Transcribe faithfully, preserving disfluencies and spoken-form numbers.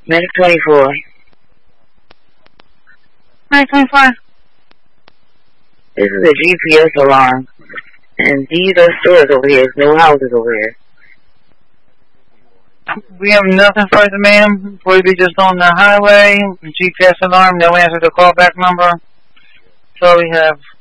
Medic twenty-four. Medic twenty-four. This is a G P S alarm. And these are stores over here. There's no houses over here. We have nothing further, ma'am. We'll be just on the highway. G P S alarm. No answer to callback number. So we have